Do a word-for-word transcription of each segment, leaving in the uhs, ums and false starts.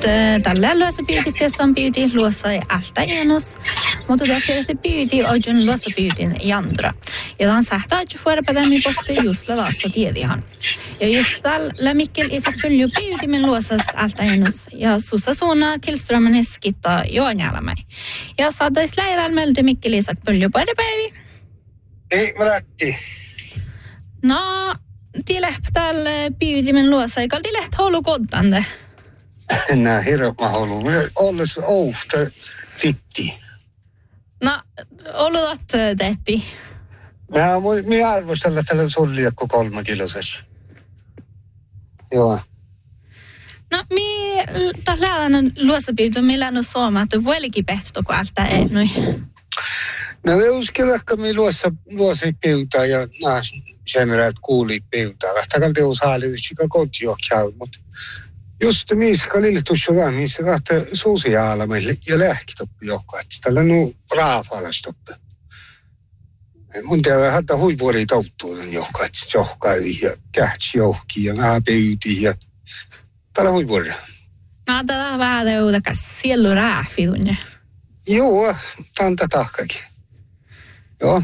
tällä luossa pyyti pessan pyyti luossa ei alta enus. Mutta därför att det pyyti ojun luossa pyytin jandra. Ja dan sähtä att få på mi pohti just luossa tiedihan. Ja just tällä Mikkel isä pylju pyyti min luossas alta enus. Ja sussa suuna killströmmen iskitta joanjala mig. Ja saadais läidäl melde Mikkel isä pylju på päivi. Ei, mä lähti. No, tilehp tällä pyyti min luossa, eikä tileht holu koddande. Nää hirveä halu. Olles ouhta titti. No, olutat teetti. Mä minä arvostella tällä sulliakko kolme kilosessa. Joo. No, mi tällä luossa pyytä, millä on suoma, että voilikin pehto, kun alta ei noin. No, me uskelakka mi luossa luossa pyytää ja nää generaat kuuli pyytää. Vähtäkään teus hallituksika kotiokjaa, mutta just missä lilletussukaan, missä kahta suusiaala meille ja lähkitoppi johkaa, että tällä on raafalastoppi. Mun tiedä, että huipuoli touttuuden johkaa, että johkaa ja kähtsi johki ja nämä pyytii ja tällä huipuoli. No, tätä on vähän teudakas sielu raafi tunne. Joo, tanta tahkakin. Joo.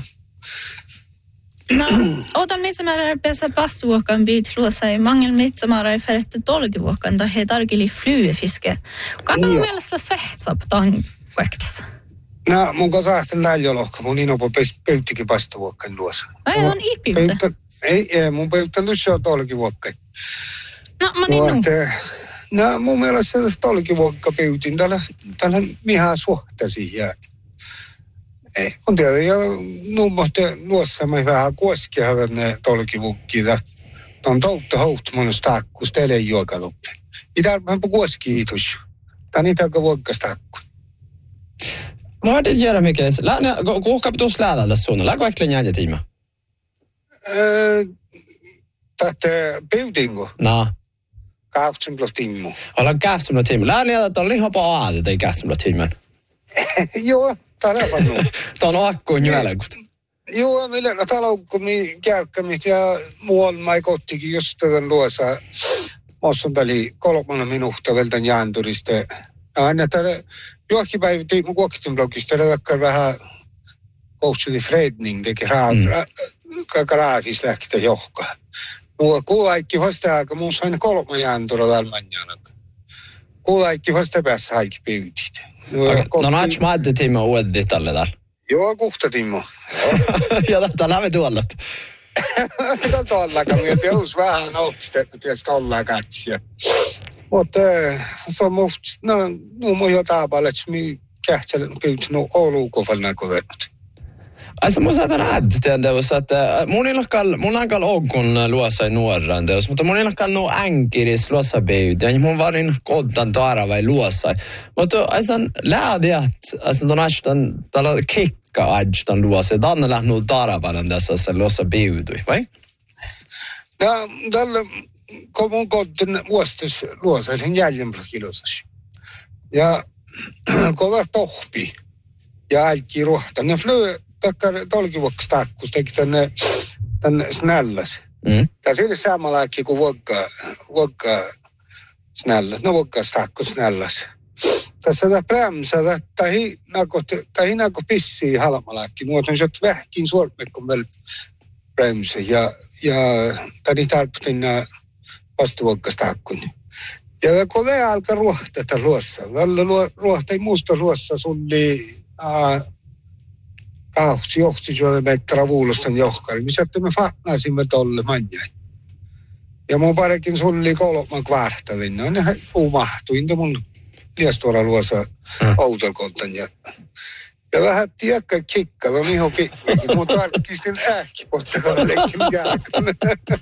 No, otan mitsämäärä pesä pastuvuokkaan pyyt luossa ei mangel mitsämäärä för että tolkivuokkaan tai he tarkili flyfiske. Kan on mielestä svehtsap tan kuektis? No, mun kanssa ahten läljolokka, mun inopo pöyttikin pastuvuokkaan luossa. Ai, on ipiltä? Ei, ei, mun pöyttän tuossa on tolkivuokkaan. No, mä niin nu. No, mun mielestä tolkivuokka pyytin tällä, tällä mihän suhtasi ja ei, on tiedä, ja nuumohte luossa mä vähän kuoskia ne tolkivuokkia. On toutta houttumanus takkus, teille ei juoka loppi. Itä on kuoskia itus. Tää on niitä vuokka takku. Vad har det att göra mycket? Kuinka tuossa lähdältä suunnalla? Läkö äkkiä jäljä tiima? Tätä pyytinko? No. Kahtsumpla tiimu. Ollaan kahtsumpla tiimu. Lähdä, että on lihan på aade, ei kahtsumpla tiimen. Joo, tää on aivan. Tämä on akkuun jälkeen. Joo, meillä taloukkomi käyttämistä ja muualla mä kottikin just tämän luossa. Mossun täli kolmannen minuutta vältän jaanturista. Aina tällä johonkin päivä tiimu kuokkitin blogista, tällä vähän kohtsuti fredning, teki graafis lähkitä johkaan. Mua kuulaikki vasta aika, mun sain kolme jaantura tällä manjana. Kuulaikki vasta päässä haikki pyytit. No näet mä ajattelin tiima uudet tälle täällä. Joo, kuhta Timo. Ja tätä me tuollat. Tätä tuollakaan, minä teus vähän opistettu, tietysti ollaan katsia. Mutta se on musta, no, no mun jotain paljon, että minä kähtselen pyytänyt Oulukovallaan kovennut. Alltså mun saatan ääntä teos, että mun ilakal, mun ankal ogun luossa nuoran teos, mutta mun ilakal no änkiris luossa pyytä, ja mun varin koddan taara vai luossa. Mutta aisan lähdiät, aisan ton astan, tällä kikka ajstan luossa, ja tänne lähnu taarapanan tässä luossa pyytyi, vai? No, tällä, kun mun koddan vuostas luossa, eli jäljempää kilosas. Ja kova tohpi, ja älki ruohta, ne flyö, takkar tolkivuokkas takkus teki tänne, tänne snälläs. Mm. Tää sille samanlaikki kuin vuokka, vuokka snälläs, no vuokkas takkus snälläs. Tässä tää prämsä, tahi nako, tahi nako pissii halmalaikki. Nuotan sieltä vähkin suormekon meillä prämsä ja, ja tani tarptin nää vastuvuokkas takkun. Ja kun ne alkaa ruohtata luossa, välillä ruohtai muusta luossa sulli äh, kausi johti juolle meitä vuulostan johkari, missä me fatnaisimme tolle manjai. Ja mun parekin sulli kolman kvartalin, no ne uumahtuin mun liestuolla luossa autokontan ja ja vähän tiekka kikkava, mihin pikkukin. Mun tarkkistin ähkipottakaan leikin jälkeen.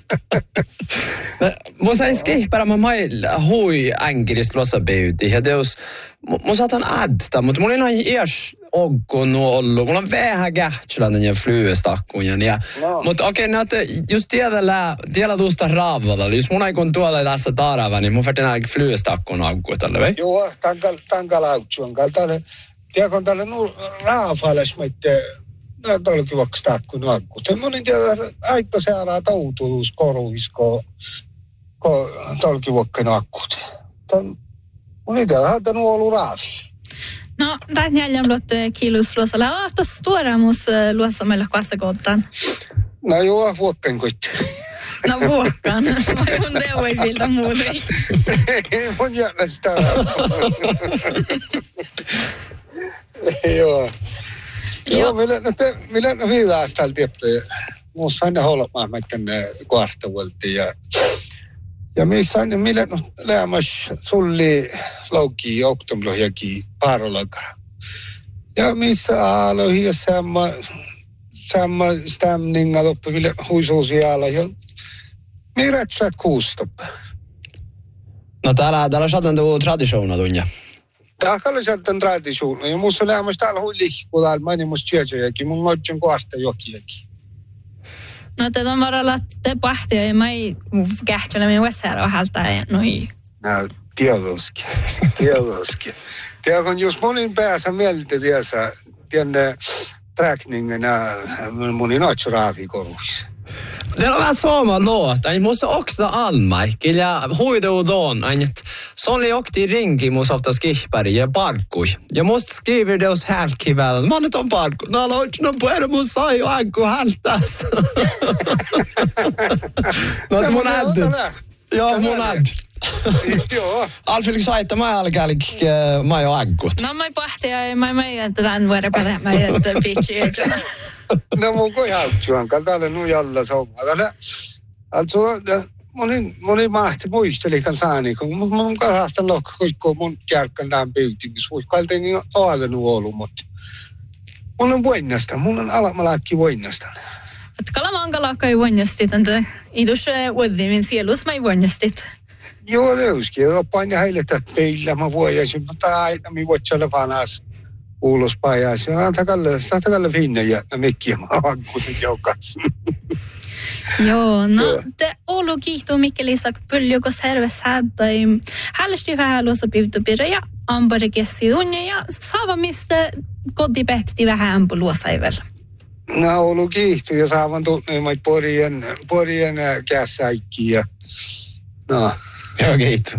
Mun sais kehpärä mä mailla hui änkirist luossa pyytiin. Ja teos, mun saatan ädstä, mutta mun ei näin ees oggun ollut. Mulla on vähän kähtsälän ja flyestakkuun. Ja, no. Mutta okei, okay, näette, just tiedellä, tiedellä tuosta raavalla. Jos mun ei kun tuolla tässä taarava, niin mun färtin ainakin flyestakkuun aukkuun tälle, vai? Joo, tankal auksuun. Tälle, tiedä, kun tälle raavalle, meitte, näitä olikin vaikka stakkuun aukkuun. Mun ei tiedä, aika sealaa tautuus koruis, kun tolkivuokken akkut. Mun itse on haltanut ollut raavi. No, tähän jälleen blottu kilus luosalla. Ahtos tuoda mus luossa meillä kassakouttaan. No joo, vuokkaan koitti. No vuokkaan. Mun teo ei viltä muuta. Ei mun jännä sitä. Joo. Joo, millä no viidään täällä tieppiä. Muussa aina holmaa meidän kvartavuolti ja ja missä aina millä no lämmäs sulli lauki oktomlohjakin parolakaa. Ja missä aloihin ja samma samma stämninga loppu millä huisuusialla ja me rätsät kuustoppa. No täällä täällä saatan tuo traditiona tunja. Täällä saatan traditiona ja muussa lämmäs täällä hui lihku täällä mani musta tietäjäkin mun otsin kvarta jokiakin. No tätä on varalla, että te pahtia ja mä ei kähtölä minun väsärä halta ja noi. No, tietysti. Tietysti. Tiedä, kun jos monin päässä mieltä tiesä, tiedä träkningenä monin otsuraavikorvuissa. Teillä on vähän sama låt, niin musta också almaikki ja huiduudon, että Sonli okti ringi musta ofta skihpäri ja parkkui. Ja musta skriver det hos hälkivällä. Mä nyt on parkku. No aloitsin on puhuta mun sai jo ankku hältäs. No mun äddy. Joo, mun äddy. Joo. Alfred sa että mä alkäälik mä jo ankut. No mä pahtia ja mä mä jättä tämän vuoden päin mä jättä pitchiä. No mun koi hautsuan, katsotaan nu jalla sommarana. Alltså, moni, moni mahti muistelikan saani, kun mun, mun karhasta lokko, mun kärkän tämän pyytimis. Kalteen niin aadenut ollut, mutta mun on voinnasta, mun on alamalaakki voinnasta. Että kalamankalakka ei voinnastit, että idus uudimmin sielus mä ei voinnastit. Joo, teuskin. Pain ja heiletät peillä, mä voijasin, mutta aina mi voitsalla panas. Uulospajas. Ja antakalle finne ja mikkiä mä hankkuutin joukas. Joo, no te Oulu kiihtuu Mikkelissä pöljukos herves hädä. Hällesti vähän luossa pivtupirra ja ampari kessi tunne ja saava mistä kotipähti vähän ampu luosaivel. No Oulu kiihtuu ja saavan tunnemait porien, porien kässäikkiä. No. Joo, kiitos.